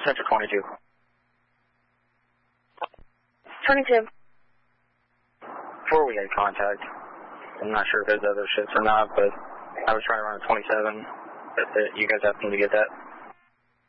Central 22. 22. Before we had contact, I'm not sure if there's other ships or not, but I was trying to run a 27. But you guys happened to get that?